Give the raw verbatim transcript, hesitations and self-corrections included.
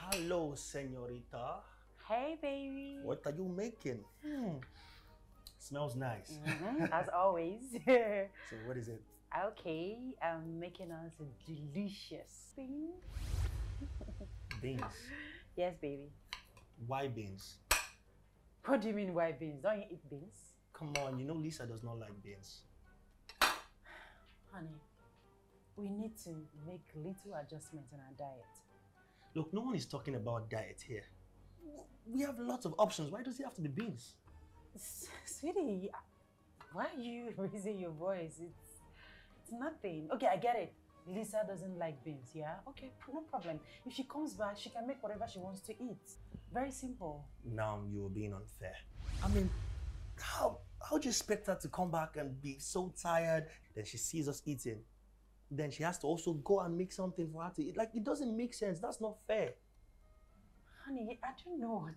Hello, señorita. Hey, baby. What are you making? Hmm. Smells nice. Mm-hmm, as always. So what is it? Okay, I'm making us a delicious thing. Beans. Yes, baby. Why beans? What do you mean why beans? Don't you eat beans? Come on, you know Lisa does not like beans. Honey, we need to make little adjustments in our diet. Look, no one is talking about diet here. We have lots of options. Why does it have to be beans? Sweetie, why are you raising your voice? It's, it's nothing. Okay, I get it. Lisa doesn't like beans, yeah? Okay, no problem. If she comes back, she can make whatever she wants to eat. Very simple. Now you are being unfair. I mean, how how do you expect her to come back and be so tired? Then she sees us eating. Then she has to also go and make something for her to eat. Like, it doesn't make sense. That's not fair. Honey, I don't know.